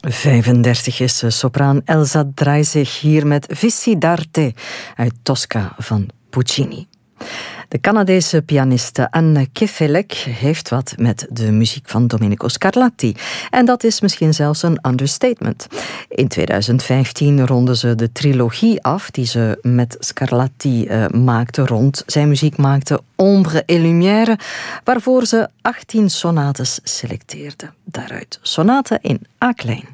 35 is sopraan Elsa Dreisig hier met Vissi d'arte uit Tosca van Puccini. De Canadese pianiste Anne Kefelec heeft wat met de muziek van Domenico Scarlatti. En dat is misschien zelfs een understatement. In 2015 ronde ze de trilogie af die ze met Scarlatti maakte, rond zijn muziek maakte, Ombre et Lumière, waarvoor ze 18 sonates selecteerde. Daaruit sonate in A klein.